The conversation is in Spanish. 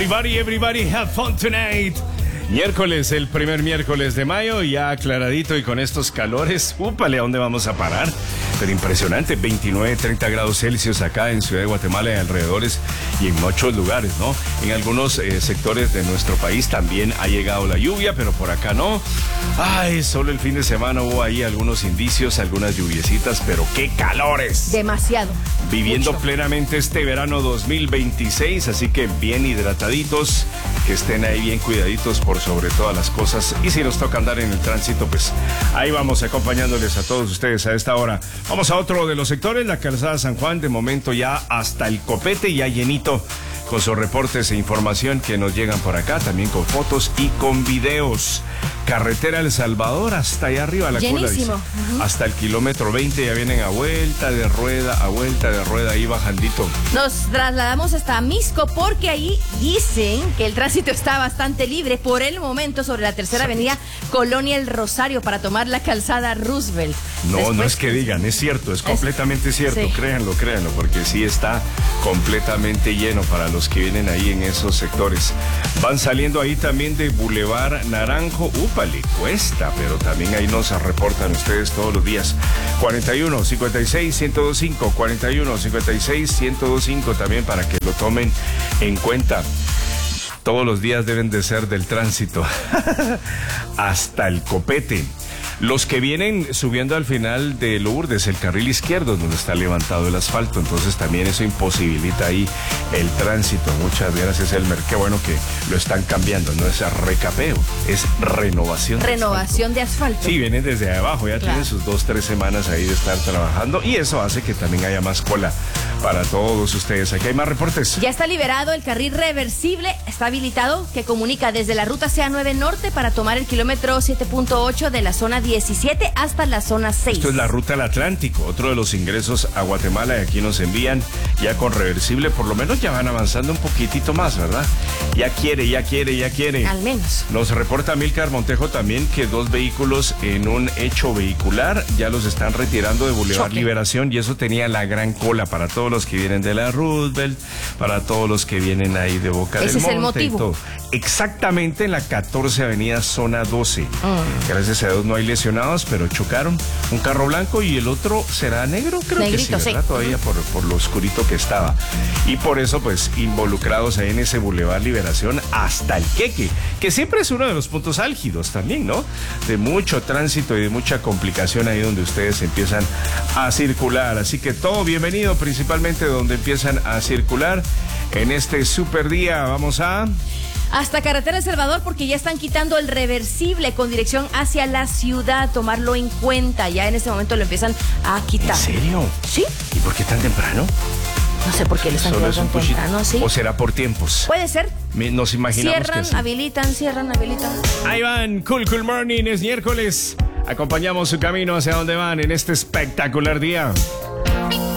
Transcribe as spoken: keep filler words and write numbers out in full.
Everybody, everybody have fun tonight. Miércoles, el primer miércoles de mayo, ya aclaradito y con estos calores, úpale, ¿a dónde vamos a parar? Pero impresionante, veintinueve, treinta grados Celsius acá en Ciudad de Guatemala y alrededores y en muchos lugares, ¿no? En algunos eh, sectores de nuestro país también ha llegado la lluvia, pero por acá no. Ay, solo el fin de semana hubo ahí algunos indicios, algunas lluviecitas, pero ¡qué calores! Demasiado. Viviendo mucho. plenamente este verano dos mil veintiséis, así que bien hidrataditos, que estén ahí bien cuidaditos por sobre todas las cosas. Y si nos toca andar en el tránsito, pues ahí vamos acompañándoles a todos ustedes a esta hora. Vamos a otro de los sectores, la calzada San Juan, de momento ya hasta el copete, ya llenito, con sus reportes e información que nos llegan por acá, también con fotos y con videos. Carretera El Salvador, hasta allá arriba, la cola, llenísimo. Uh-huh. Hasta el kilómetro veinte, ya vienen a vuelta de rueda, a vuelta de rueda, ahí bajandito. Nos trasladamos hasta Misco porque ahí dicen que el tránsito está bastante libre por el momento sobre la tercera avenida Colonia El Rosario para tomar la calzada Roosevelt. No, Después, no es que digan, es cierto, es completamente es, cierto, sí. créanlo, créanlo, porque sí está completamente lleno para los que vienen ahí en esos sectores. Van saliendo ahí también de Boulevard Naranjo, úpale, cuesta, pero también ahí nos reportan ustedes todos los días. cuarenta y uno, cincuenta y seis, ciento veinticinco, cuarenta y uno, cincuenta y seis, ciento veinticinco también para que lo tomen en cuenta. Todos los días deben de ser del tránsito hasta el copete. Los que vienen subiendo al final de Lourdes, el carril izquierdo, donde está levantado el asfalto, entonces también eso imposibilita ahí el tránsito. Muchas gracias, Elmer. Qué bueno que lo están cambiando, no es recapeo, es renovación. Renovación de asfalto. De asfalto. Sí, vienen desde abajo, ya claro. tienen sus dos, tres semanas ahí de estar trabajando y eso hace que también haya más cola para todos ustedes. Aquí hay más reportes. Ya está liberado el carril reversible, está habilitado, que comunica desde la ruta C A nueve Norte para tomar el kilómetro siete punto ocho de la zona diecisiete hasta la zona seis. Esto es la ruta al Atlántico, otro de los ingresos a Guatemala, y aquí nos envían ya con reversible, por lo menos ya van avanzando un poquitito más, ¿verdad? Ya quiere, ya quiere, ya quiere. Al menos. Nos reporta Milcar Montejo también que dos vehículos en un hecho vehicular ya los están retirando de Boulevard Choque. Liberación, y eso tenía la gran cola para todos los que vienen de la Roosevelt, para todos los que vienen ahí de Boca Ese del es el Monte y motivo. todo. Exactamente en la catorce Avenida Zona doce. Mm. Gracias a Dios no hay lesionados, pero chocaron un carro blanco y el otro será negro, creo Negrito, que sí, ¿verdad? sí. Todavía por, por lo oscurito que estaba. Y por eso, pues, involucrados ahí en ese Boulevard Liberación hasta el Queque, que siempre es uno de los puntos álgidos también, ¿no? De mucho tránsito y de mucha complicación ahí donde ustedes empiezan a circular. Así que todo bienvenido, principalmente donde empiezan a circular en este super día. Vamos a... Hasta Carretera El Salvador porque ya están quitando el reversible con dirección hacia la ciudad, tomarlo en cuenta, ya en este momento lo empiezan a quitar. ¿En serio? Sí. ¿Y por qué tan temprano? No sé por qué lo están Solo es quitando un tan temprano, ¿sí? ¿O será por tiempos? Puede ser. Nos imaginamos Cierran, que sí. habilitan, cierran, habilitan. Ahí van, Cool Cool Morning, es miércoles. Acompañamos su camino hacia donde van en este espectacular día.